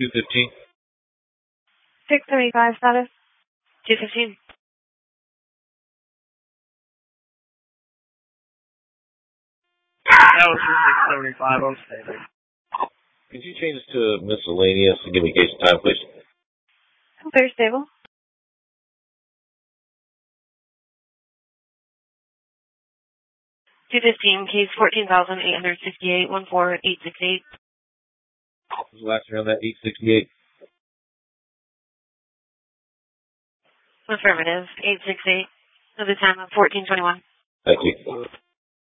215. 635 status. 215. That was 675 on standard. Could you change this to miscellaneous and give me gauge time, please? Clear stable. 215, case 14,868, 14868. Was the last around that 868? Affirmative, 868. At the time of 1421. Thank you.